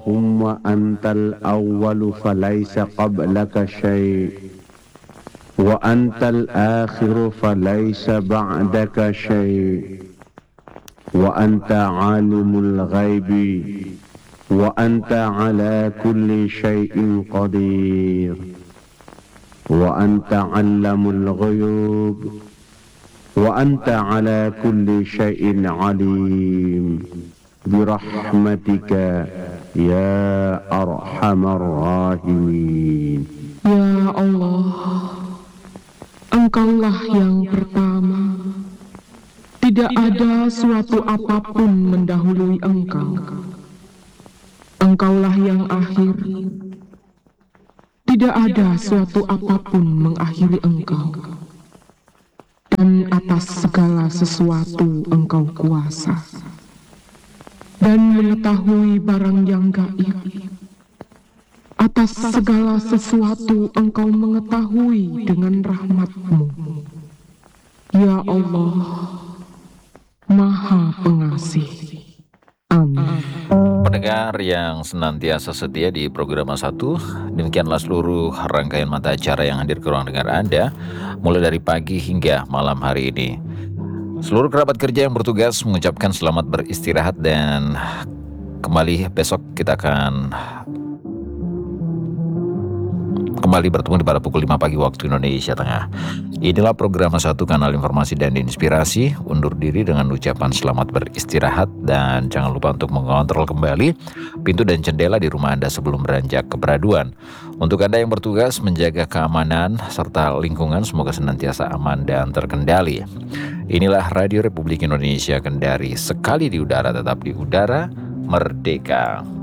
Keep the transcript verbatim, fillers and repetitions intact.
ثم أنت الأول فليس قبلك شيء وأنت الآخر فليس بعدك شيء وأنت عالم الغيب وأنت على كل شيء قدير وأنت علم الغيوب وأنت على كل شيء عليم برحمتك يا أرحم الراحمين. Ya Allah, Engkaulah yang pertama, tidak ada suatu apapun mendahului Engkau. Engkaulah yang akhir, tidak ada suatu apapun mengakhiri Engkau. Dan atas segala sesuatu Engkau kuasa dan mengetahui barang yang gaib. Atas segala sesuatu Engkau mengetahui dengan rahmat-Mu. Ya Allah, Maha Pengasih. Amin. Pendengar yang senantiasa setia di program satu, demikianlah seluruh rangkaian mata acara yang hadir ke ruang dengar Anda, mulai dari pagi hingga malam hari ini. Seluruh kerabat kerja yang bertugas mengucapkan selamat beristirahat dan kembali besok kita akan kembali bertemu di pada pukul lima pagi waktu Indonesia Tengah. Inilah program satu kanal informasi dan inspirasi. Undur diri dengan ucapan selamat beristirahat dan jangan lupa untuk mengontrol kembali pintu dan jendela di rumah Anda sebelum beranjak ke peraduan. Untuk Anda yang bertugas menjaga keamanan serta lingkungan semoga senantiasa aman dan terkendali. Inilah Radio Republik Indonesia Kendari, sekali di udara tetap di udara, merdeka.